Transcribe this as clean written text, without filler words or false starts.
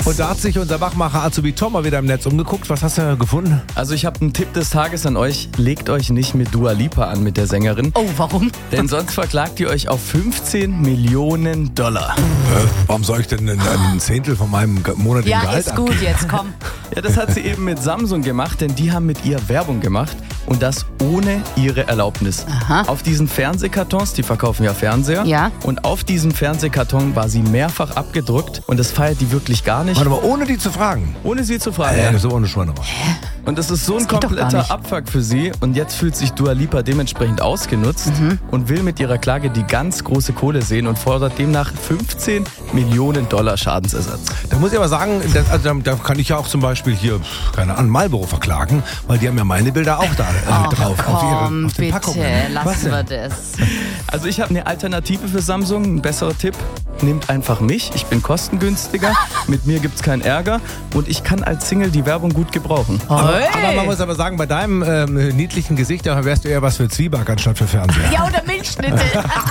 Und da hat sich unser Wachmacher Azubi Tom mal wieder im Netz umgeguckt. Was hast du gefunden? Also ich habe einen Tipp des Tages an euch. Legt euch nicht mit Dua Lipa an, mit der Sängerin. Oh, warum? Denn sonst verklagt ihr euch auf 15 Millionen Dollar. Warum soll ich denn ein Zehntel von meinem monatlichen Ja, Gehalt ist gut, jetzt komm. Ja, das hat sie eben mit Samsung gemacht, denn die haben mit ihr Werbung gemacht und das ohne ihre Erlaubnis. Aha. Auf diesen Fernsehkartons, die verkaufen ja Fernseher, Ja. und auf diesem Fernsehkarton war sie mehrfach abgedruckt und das feiert die wirklich gar nicht, Warte mal, ohne die zu fragen. ohne sie zu fragen. So ohne Schweine. Und das ist so ein Das geht doch gar kompletter nicht. Abfuck für sie und jetzt fühlt sich Dua Lipa dementsprechend ausgenutzt und will mit ihrer Klage die ganz große Kohle sehen und fordert demnach 15 Millionen Dollar Schadensersatz. Da muss ich aber sagen, da kann ich ja auch zum Beispiel hier, keine Ahnung, Marlboro verklagen, weil die haben ja meine Bilder auch da drauf. Komm, auf den bitte, Packungen. Was lassen denn? wir das. Also ich habe eine Alternative für Samsung, ein besserer Tipp. Nehmt einfach mich, ich bin kostengünstiger, mit mir gibt's keinen Ärger und ich kann als Single die Werbung gut gebrauchen. Aber man muss aber sagen, bei deinem niedlichen Gesicht, da wärst du eher was für Zwieback anstatt für Fernseher. Ja, oder Milchschnitte.